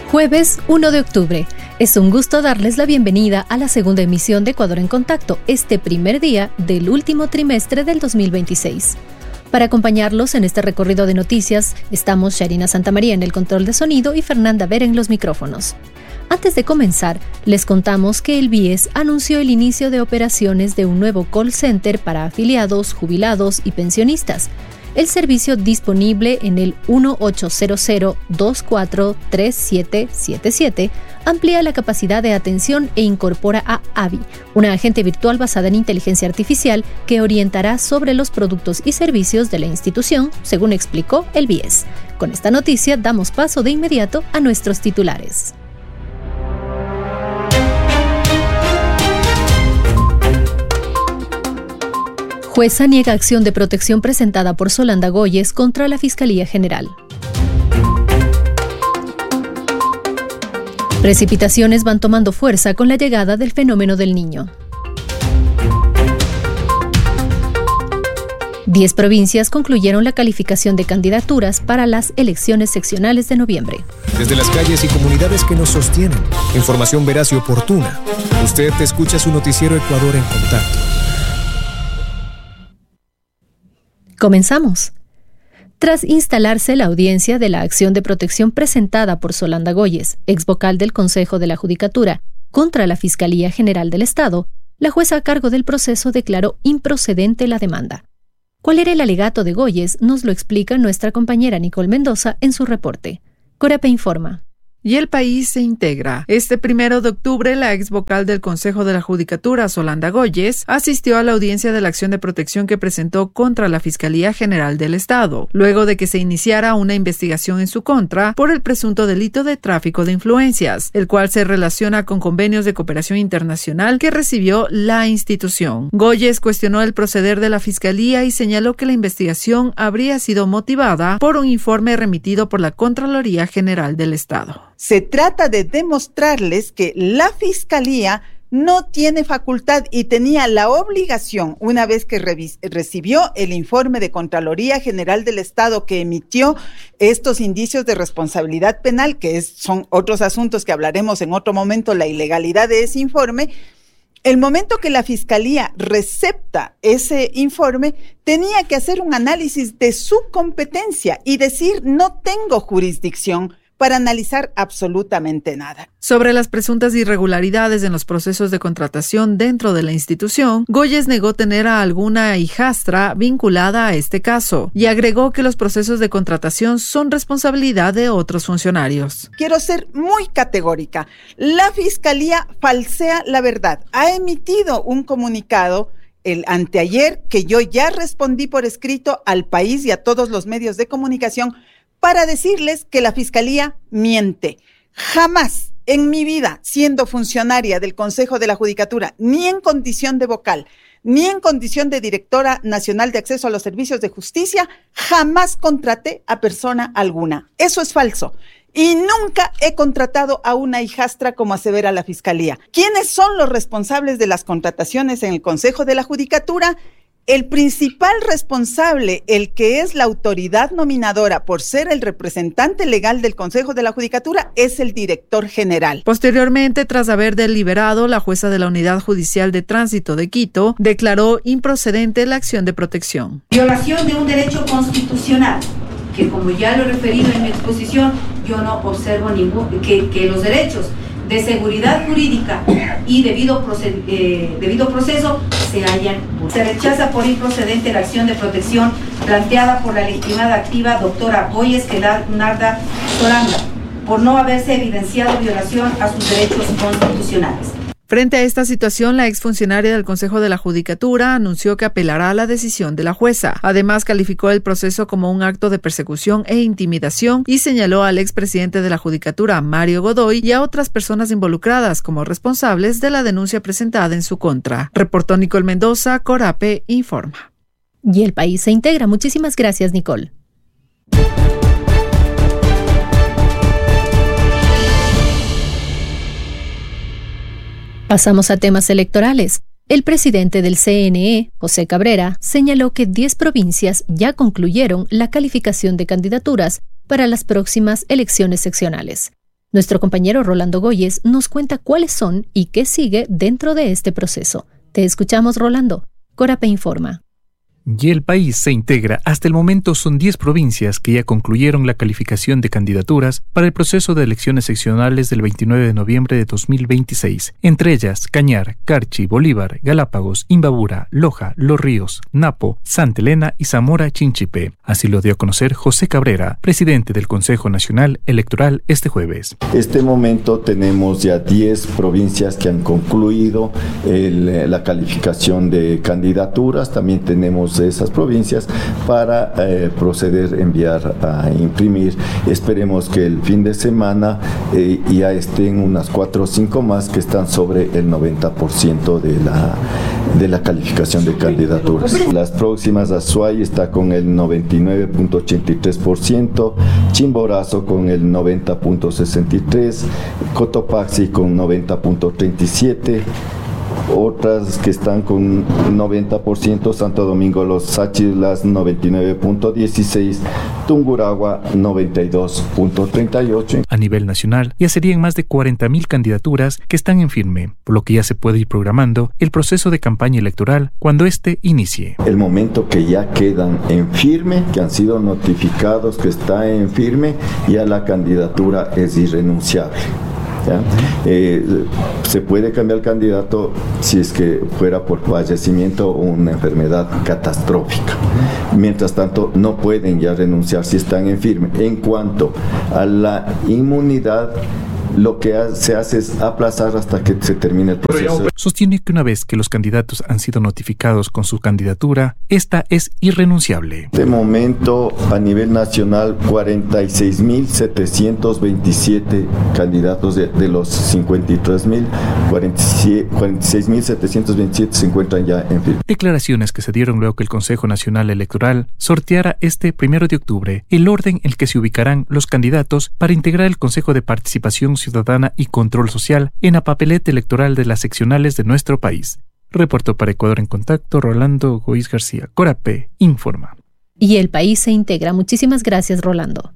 Jueves 1 de octubre. Es un gusto darles la bienvenida a la segunda emisión de Ecuador en Contacto, este primer día del último trimestre del 2026. Para acompañarlos en este recorrido de noticias, estamos Sharina Santamaría en el control de sonido y Fernanda Vera en los micrófonos. Antes de comenzar, les contamos que el BIES anunció el inicio de operaciones de un nuevo call center para afiliados, jubilados y pensionistas. El servicio disponible en el 1800-243777 amplía la capacidad de atención e incorpora a AVI, una agente virtual basada en inteligencia artificial que orientará sobre los productos y servicios de la institución, según explicó el BIES. Con esta noticia damos paso de inmediato a nuestros titulares. Jueza niega acción de protección presentada por Solanda Goyes contra la Fiscalía General. Precipitaciones van tomando fuerza con la llegada del fenómeno del Niño. 10 provincias concluyeron la calificación de candidaturas para las elecciones seccionales de noviembre. Desde las calles y comunidades que nos sostienen, información veraz y oportuna. Usted escucha su noticiero Ecuador en Contacto. Comenzamos. Tras instalarse la audiencia de la acción de protección presentada por Solanda Goyes, exvocal del Consejo de la Judicatura, contra la Fiscalía General del Estado, la jueza a cargo del proceso declaró improcedente la demanda. ¿Cuál era el alegato de Goyes? Nos lo explica nuestra compañera Nicole Mendoza en su reporte. Corape informa. Y el país se integra. Este 1 de octubre, la ex vocal del Consejo de la Judicatura, Solanda Goyes, asistió a la audiencia de la acción de protección que presentó contra la Fiscalía General del Estado, luego de que se iniciara una investigación en su contra por el presunto delito de tráfico de influencias, el cual se relaciona con convenios de cooperación internacional que recibió la institución. Goyes cuestionó el proceder de la Fiscalía y señaló que la investigación habría sido motivada por un informe remitido por la Contraloría General del Estado. Se trata de demostrarles que la Fiscalía no tiene facultad y tenía la obligación, una vez que recibió el informe de Contraloría General del Estado que emitió estos indicios de responsabilidad penal, que son otros asuntos que hablaremos en otro momento, la ilegalidad de ese informe. El momento que la Fiscalía recepta ese informe, tenía que hacer un análisis de su competencia y decir: no tengo jurisdicción para analizar absolutamente nada. Sobre las presuntas irregularidades en los procesos de contratación dentro de la institución, Goyes negó tener a alguna hijastra vinculada a este caso y agregó que los procesos de contratación son responsabilidad de otros funcionarios. Quiero ser muy categórica. La Fiscalía falsea la verdad. Ha emitido un comunicado el anteayer que yo ya respondí por escrito al país y a todos los medios de comunicación para decirles que la Fiscalía miente. Jamás en mi vida, siendo funcionaria del Consejo de la Judicatura, ni en condición de vocal, ni en condición de directora nacional de acceso a los servicios de justicia, jamás contraté a persona alguna. Eso es falso. Y nunca he contratado a una hijastra como asevera la Fiscalía. ¿Quiénes son los responsables de las contrataciones en el Consejo de la Judicatura? El principal responsable, el que es la autoridad nominadora por ser el representante legal del Consejo de la Judicatura, es el director general. Posteriormente, tras haber deliberado, la jueza de la Unidad Judicial de Tránsito de Quito declaró improcedente la acción de protección. Violación de un derecho constitucional, que como ya lo he referido en mi exposición, yo no observo que los derechos de seguridad jurídica y debido proceso se rechaza por improcedente la acción de protección planteada por la legitimada activa doctora Goyes Narda Solanda por no haberse evidenciado violación a sus derechos constitucionales. Frente a esta situación, la exfuncionaria del Consejo de la Judicatura anunció que apelará a la decisión de la jueza. Además, calificó el proceso como un acto de persecución e intimidación y señaló al expresidente de la Judicatura, Mario Godoy, y a otras personas involucradas como responsables de la denuncia presentada en su contra. Reportó Nicole Mendoza, Corape informa. Y el país se integra. Muchísimas gracias, Nicole. Pasamos a temas electorales. El presidente del CNE, José Cabrera, señaló que 10 provincias ya concluyeron la calificación de candidaturas para las próximas elecciones seccionales. Nuestro compañero Rolando Goyes nos cuenta cuáles son y qué sigue dentro de este proceso. Te escuchamos, Rolando. Corape informa. Y el país se integra. Hasta el momento son 10 provincias que ya concluyeron la calificación de candidaturas para el proceso de elecciones seccionales del 29 de noviembre de 2026. Entre ellas, Cañar, Carchi, Bolívar, Galápagos, Imbabura, Loja, Los Ríos, Napo, Santa Elena y Zamora Chinchipe. Así lo dio a conocer José Cabrera, presidente del Consejo Nacional Electoral, este jueves. Este momento tenemos ya 10 provincias que han concluido la calificación de candidaturas. También tenemos esas provincias para proceder a enviar a imprimir. Esperemos que el fin de semana ya estén unas 4 o 5 más que están sobre el 90% de la calificación de candidaturas. Las próximas, Azuay está con el 99.83%, Chimborazo con el 90.63%, Cotopaxi con 90.37%, otras que están con 90%, Santo Domingo Los Sáchilas 99.16%, Tungurahua 92.38%. A nivel nacional ya serían más de 40.000 candidaturas que están en firme, por lo que ya se puede ir programando el proceso de campaña electoral cuando éste inicie. El momento que ya quedan en firme, que han sido notificados que está en firme, ya la candidatura es irrenunciable. Se puede cambiar el candidato si es que fuera por fallecimiento o una enfermedad catastrófica. Mientras tanto, no pueden ya renunciar si están en firme. En cuanto a la inmunidad, lo que se hace es aplazar hasta que se termine el proceso. Sostiene que una vez que los candidatos han sido notificados con su candidatura, esta es irrenunciable. De momento, a nivel nacional, 46.727 candidatos de los 53.000, 46.727 se encuentran ya en firme. Declaraciones que se dieron luego que el Consejo Nacional Electoral sorteara este 1 de octubre el orden en el que se ubicarán los candidatos para integrar el Consejo de Participación Ciudadana y Control Social en la papeleta electoral de las seccionales de nuestro país. Reportó para Ecuador en Contacto Rolando Goiz García. Corape informa. Y el país se integra. Muchísimas gracias, Rolando.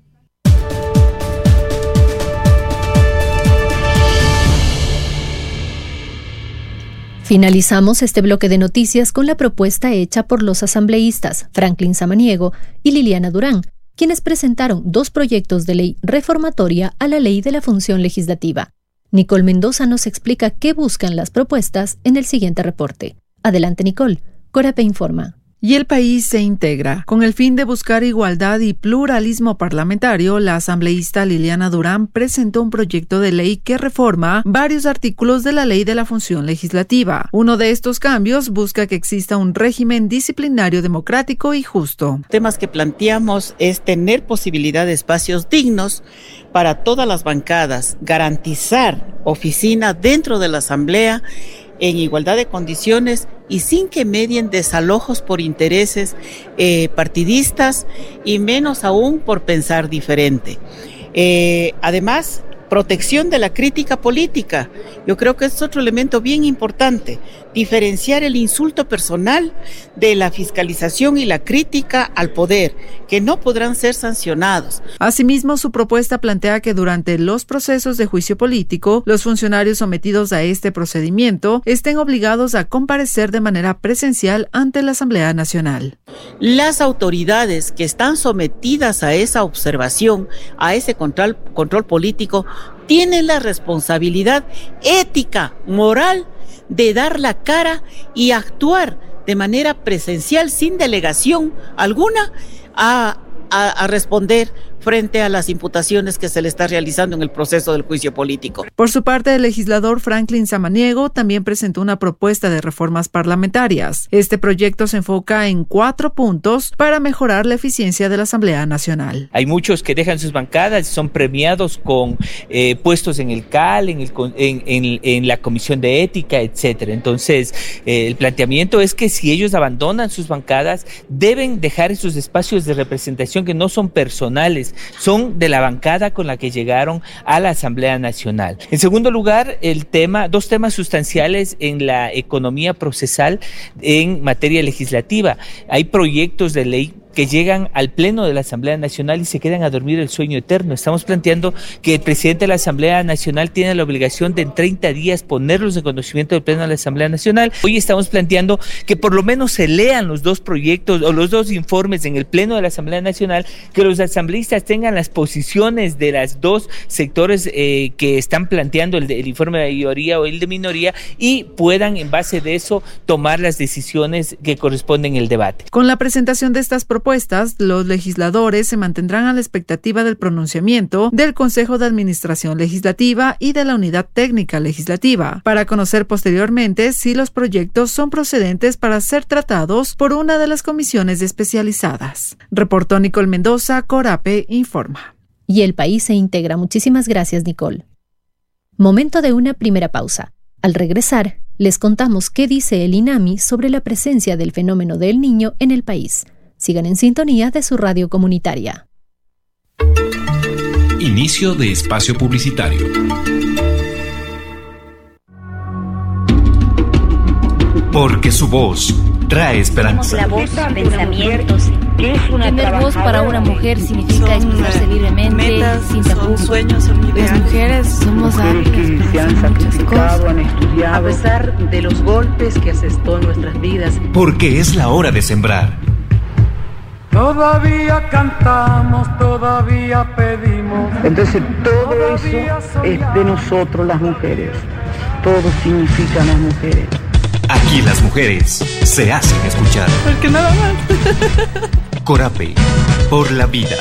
Finalizamos este bloque de noticias con la propuesta hecha por los asambleístas Franklin Samaniego y Liliana Durán, quienes presentaron 2 proyectos de ley reformatoria a la Ley de la Función Legislativa. Nicole Mendoza nos explica qué buscan las propuestas en el siguiente reporte. Adelante, Nicole. Corape informa. Y el país se integra. Con el fin de buscar igualdad y pluralismo parlamentario, la asambleísta Liliana Durán presentó un proyecto de ley que reforma varios artículos de la Ley de la Función Legislativa. Uno de estos cambios busca que exista un régimen disciplinario democrático y justo. Temas que planteamos es tener posibilidad de espacios dignos para todas las bancadas, garantizar oficina dentro de la Asamblea en igualdad de condiciones y sin que medien desalojos por intereses partidistas y menos aún por pensar diferente. Además, protección de la crítica política. Yo creo que es otro elemento bien importante, diferenciar el insulto personal de la fiscalización y la crítica al poder, que no podrán ser sancionados. Asimismo, su propuesta plantea que durante los procesos de juicio político, los funcionarios sometidos a este procedimiento estén obligados a comparecer de manera presencial ante la Asamblea Nacional. Las autoridades que están sometidas a esa observación, a ese control político, tienen la responsabilidad ética, moral, de dar la cara y actuar de manera presencial, sin delegación alguna, a responder frente a las imputaciones que se le está realizando en el proceso del juicio político. Por su parte, el legislador Franklin Samaniego también presentó una propuesta de reformas parlamentarias. Este proyecto se enfoca en 4 puntos para mejorar la eficiencia de la Asamblea Nacional. Hay muchos que dejan sus bancadas, son premiados con puestos en el CAL, en la Comisión de Ética, etcétera. Entonces, el planteamiento es que si ellos abandonan sus bancadas, deben dejar esos espacios de representación que no son personales, son de la bancada con la que llegaron a la Asamblea Nacional. En segundo lugar, 2 temas sustanciales en la economía procesal en materia legislativa. Hay proyectos de ley que llegan al Pleno de la Asamblea Nacional y se quedan a dormir el sueño eterno. Estamos planteando que el presidente de la Asamblea Nacional tiene la obligación de en 30 días ponerlos en conocimiento del Pleno de la Asamblea Nacional. Hoy estamos planteando que por lo menos se lean los dos proyectos o los dos informes en el Pleno de la Asamblea Nacional, que los asambleístas tengan las posiciones de las dos sectores que están planteando el informe de mayoría o el de minoría y puedan en base de eso tomar las decisiones que corresponden en el debate. Con la presentación de estas propuestas, los legisladores se mantendrán a la expectativa del pronunciamiento del Consejo de Administración Legislativa y de la Unidad Técnica Legislativa, para conocer posteriormente si los proyectos son procedentes para ser tratados por una de las comisiones especializadas. Reportó Nicole Mendoza, Corape informa. Y el país se integra. Muchísimas gracias, Nicole. Momento de una primera pausa. Al regresar, les contamos qué dice el INAMI sobre la presencia del fenómeno del Niño en el país. Sigan en sintonía de su radio comunitaria. Inicio de espacio publicitario. Porque su voz trae esperanza. La voz, pensamientos. Tener voz para una mujer significa expresarse libremente, sin tapujos. Las mujeres somos hábiles, se han sacrificado, han estudiado, a pesar de los golpes que asestó en nuestras vidas. Porque es la hora de sembrar. Todavía cantamos, todavía pedimos. Entonces todo eso es de nosotros las mujeres. Todo significa las mujeres. Aquí las mujeres se hacen escuchar. Porque nada más. Corape, por la vida.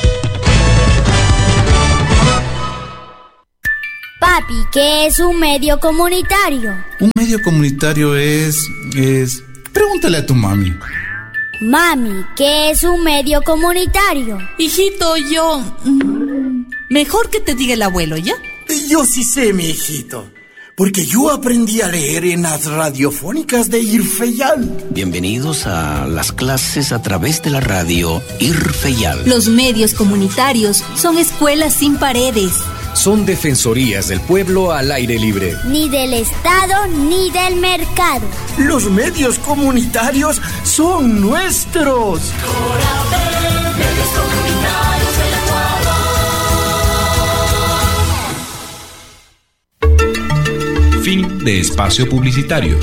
Papi, ¿qué es un medio comunitario? Un medio comunitario es... Pregúntale a tu mami. Mami, ¿qué es un medio comunitario? Hijito, yo... Mejor que te diga el abuelo, ¿ya? Yo sí sé, mi hijito. Porque yo aprendí a leer en las radiofónicas de Irfeyal. Bienvenidos a las clases a través de la radio Irfeyal. Los medios comunitarios son escuelas sin paredes. Son defensorías del pueblo al aire libre. Ni del Estado ni del mercado. Los medios comunitarios son nuestros. Medios comunitarios del Ecuador. Fin de espacio publicitario.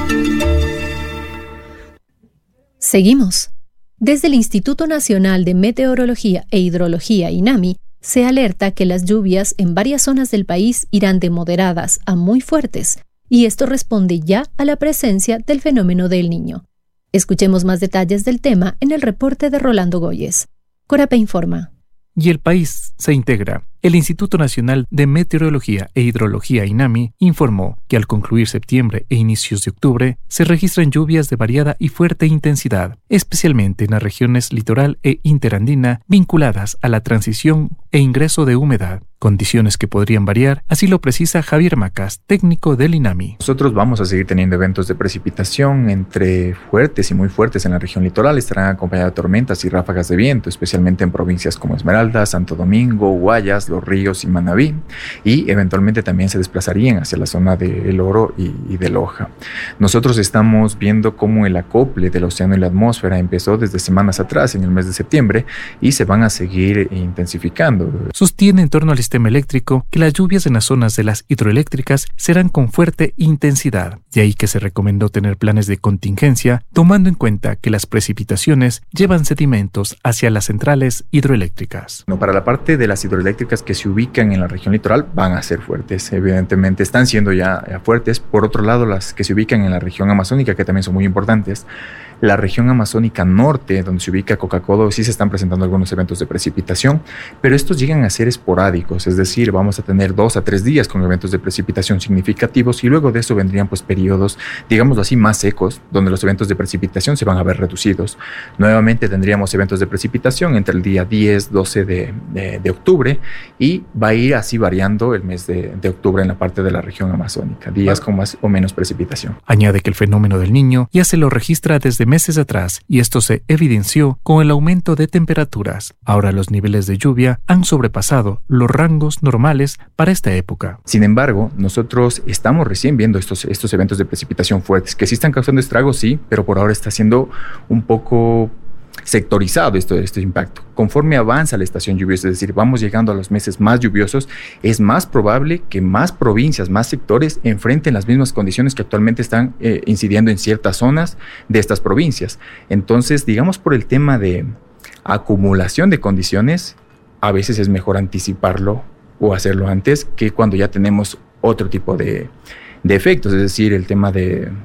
Seguimos. Desde el Instituto Nacional de Meteorología e Hidrología, INAMI, se alerta que las lluvias en varias zonas del país irán de moderadas a muy fuertes, y esto responde ya a la presencia del fenómeno del Niño. Escuchemos más detalles del tema en el reporte de Rolando Goyes. Corape informa. Y el país se integra. El Instituto Nacional de Meteorología e Hidrología, INAMI, informó que al concluir septiembre e inicios de octubre se registran lluvias de variada y fuerte intensidad, especialmente en las regiones litoral e interandina vinculadas a la transición e ingreso de humedad, condiciones que podrían variar, así lo precisa Javier Macas, técnico del INAMI. Nosotros vamos a seguir teniendo eventos de precipitación entre fuertes y muy fuertes en la región litoral. Estarán acompañados de tormentas y ráfagas de viento, especialmente en provincias como Esmeralda, Santo Domingo, Guayas, Los Ríos y Manabí, y eventualmente también se desplazarían hacia la zona de El Oro y de Loja. Nosotros estamos viendo cómo el acople del océano y la atmósfera empezó desde semanas atrás, en el mes de septiembre, y se van a seguir intensificando. Sostiene en torno al sistema eléctrico que las lluvias en las zonas de las hidroeléctricas serán con fuerte intensidad, de ahí que se recomendó tener planes de contingencia, tomando en cuenta que las precipitaciones llevan sedimentos hacia las centrales hidroeléctricas. Para la parte de las hidroeléctricas que se ubican en la región litoral van a ser fuertes, evidentemente están siendo ya fuertes. Por otro lado, las que se ubican en la región amazónica, que también son muy importantes, la región amazónica norte, donde se ubica Cocacodo, sí se están presentando algunos eventos de precipitación, pero estos llegan a ser esporádicos, es decir, vamos a tener 2 a 3 días con eventos de precipitación significativos y luego de eso vendrían pues periodos, digámoslo así, más secos, donde los eventos de precipitación se van a ver reducidos. Nuevamente tendríamos eventos de precipitación entre el día 10, 12 de octubre y va a ir así variando el mes de octubre en la parte de la región amazónica, días con más o menos precipitación. Añade que el fenómeno del Niño ya se lo registra desde meses atrás y esto se evidenció con el aumento de temperaturas. Ahora los niveles de lluvia han sobrepasado los rangos normales para esta época. Sin embargo, nosotros estamos recién viendo estos eventos de precipitación fuertes que sí están causando estragos, sí, pero por ahora está siendo un poco sectorizado este impacto. Conforme avanza la estación lluviosa, es decir, vamos llegando a los meses más lluviosos, es más probable que más provincias, más sectores enfrenten las mismas condiciones que actualmente están incidiendo en ciertas zonas de estas provincias. Entonces, digamos, por el tema de acumulación de condiciones, a veces es mejor anticiparlo o hacerlo antes que cuando ya tenemos otro tipo de efectos, es decir, el tema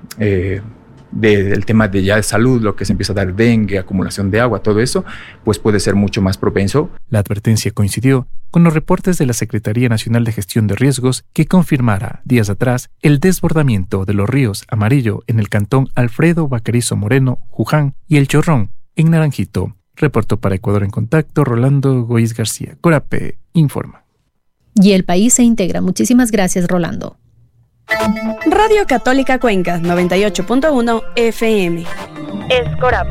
del tema de ya de salud, lo que se empieza a dar dengue, acumulación de agua, todo eso, pues puede ser mucho más propenso. La advertencia coincidió con los reportes de la Secretaría Nacional de Gestión de Riesgos que confirmara días atrás el desbordamiento de los ríos Amarillo en el cantón Alfredo Baquerizo Moreno, Juján, y el Chorrón en Naranjito. Reportó para Ecuador en Contacto Rolando Goiz García. Corape informa. Y el país se integra. Muchísimas gracias, Rolando. Radio Católica Cuenca, 98.1 FM. Es Corape.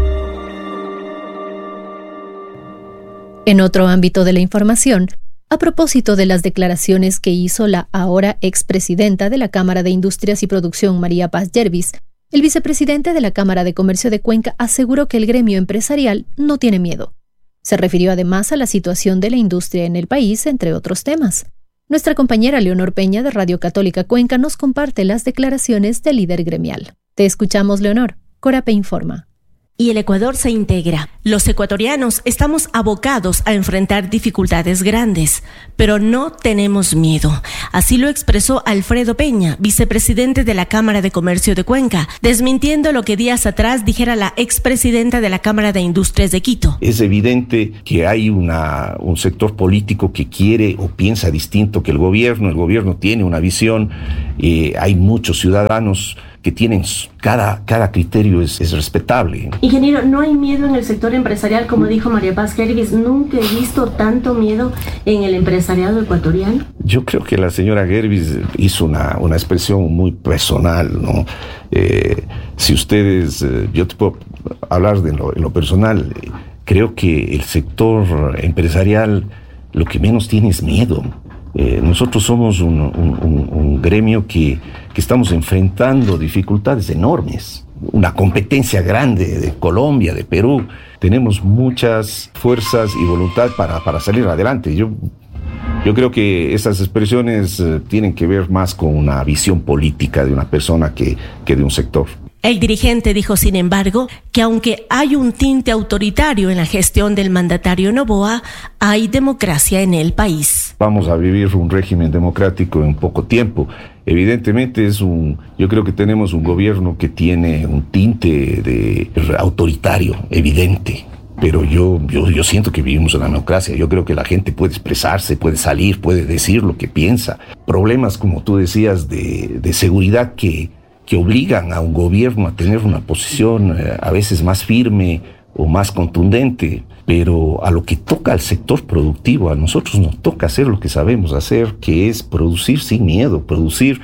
En otro ámbito de la información, a propósito de las declaraciones que hizo la ahora expresidenta de la Cámara de Industrias y Producción, María Paz Yervis, el vicepresidente de la Cámara de Comercio de Cuenca aseguró que el gremio empresarial no tiene miedo. Se refirió además a la situación de la industria en el país, entre otros temas. Nuestra compañera Leonor Peña de Radio Católica Cuenca nos comparte las declaraciones del líder gremial. Te escuchamos, Leonor. Corape informa. Y el Ecuador se integra. Los ecuatorianos estamos abocados a enfrentar dificultades grandes, pero no tenemos miedo. Así lo expresó Alfredo Peña, vicepresidente de la Cámara de Comercio de Cuenca, desmintiendo lo que días atrás dijera la expresidenta de la Cámara de Industrias de Quito. Es evidente que hay un sector político que quiere o piensa distinto que el gobierno tiene una visión, hay muchos ciudadanos que tienen cada criterio es respetable. Ingeniero, ¿no hay miedo en el sector empresarial? Como dijo María Paz Yervis, nunca he visto tanto miedo en el empresariado ecuatoriano. Yo creo que la señora Yervis hizo una expresión muy personal, ¿no? Si ustedes, yo te puedo hablar en lo personal, creo que el sector empresarial lo que menos tiene es miedo. Nosotros somos un gremio que estamos enfrentando dificultades enormes, una competencia grande de Colombia, de Perú. Tenemos muchas fuerzas y voluntad para salir adelante. Yo creo que esas expresiones tienen que ver más con una visión política de una persona que de un sector. El dirigente dijo, sin embargo, que aunque hay un tinte autoritario en la gestión del mandatario Noboa, hay democracia en el país. Vamos a vivir un régimen democrático en poco tiempo. Evidentemente yo creo que tenemos un gobierno que tiene un tinte de autoritario, evidente. Pero yo siento que vivimos en la democracia. Yo creo que la gente puede expresarse, puede salir, puede decir lo que piensa. Problemas, como tú decías, de seguridad que obligan a un gobierno a tener una posición a veces más firme o más contundente, pero a lo que toca al sector productivo, a nosotros nos toca hacer lo que sabemos hacer, que es producir sin miedo, producir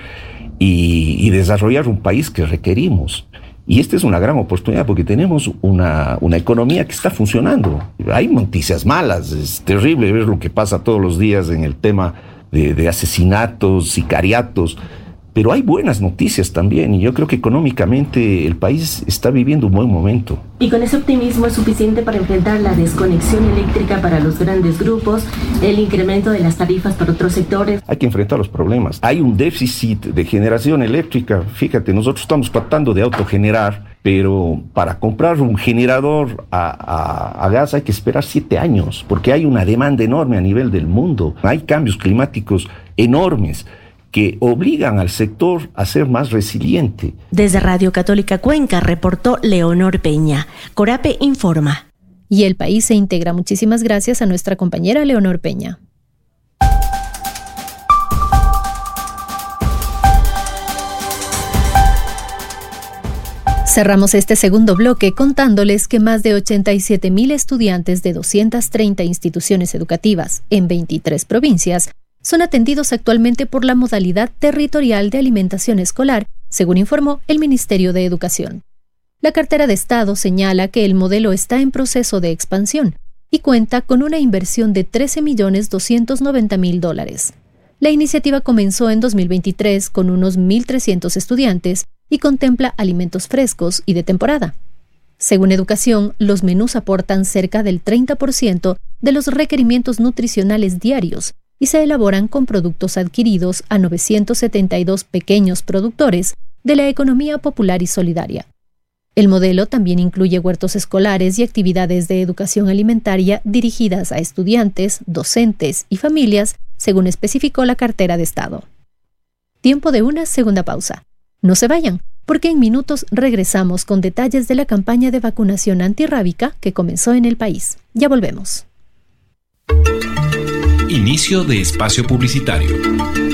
y desarrollar un país que requerimos. Y esta es una gran oportunidad porque tenemos una economía que está funcionando. Hay noticias malas, es terrible ver lo que pasa todos los días en el tema de asesinatos, sicariatos, pero hay buenas noticias también y yo creo que económicamente el país está viviendo un buen momento. ¿Y con ese optimismo es suficiente para enfrentar la desconexión eléctrica para los grandes grupos, el incremento de las tarifas para otros sectores? Hay que enfrentar los problemas. Hay un déficit de generación eléctrica. Fíjate, nosotros estamos tratando de autogenerar, pero para comprar un generador a gas hay que esperar 7 años, porque hay una demanda enorme a nivel del mundo. Hay cambios climáticos enormes que obligan al sector a ser más resiliente. Desde Radio Católica Cuenca reportó Leonor Peña. Corape informa. Y el país se integra. Muchísimas gracias a nuestra compañera Leonor Peña. Cerramos este segundo bloque contándoles que más de 87,000 estudiantes de 230 instituciones educativas en 23 provincias son atendidos actualmente por la modalidad territorial de alimentación escolar, según informó el Ministerio de Educación. La cartera de Estado señala que el modelo está en proceso de expansión y cuenta con una inversión de $13.290.000. La iniciativa comenzó en 2023 con unos 1,300 estudiantes y contempla alimentos frescos y de temporada. Según Educación, los menús aportan cerca del 30% de los requerimientos nutricionales diarios y se elaboran con productos adquiridos a 972 pequeños productores de la economía popular y solidaria. El modelo también incluye huertos escolares y actividades de educación alimentaria dirigidas a estudiantes, docentes y familias, según especificó la cartera de Estado. Tiempo de una segunda pausa. No se vayan, porque en minutos regresamos con detalles de la campaña de vacunación antirrábica que comenzó en el país. Ya volvemos. Inicio de espacio publicitario.